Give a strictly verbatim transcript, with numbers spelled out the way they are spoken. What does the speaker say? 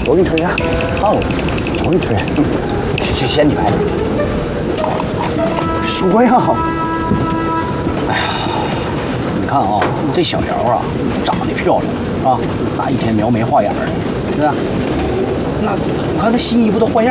我给你吹一下。好，我给你吹。 就先你来。 说呀。 哎呀，你看啊，这小姚啊，长得漂亮啊，那一天描眉画眼儿的，是吧？那我看他新衣服都换样。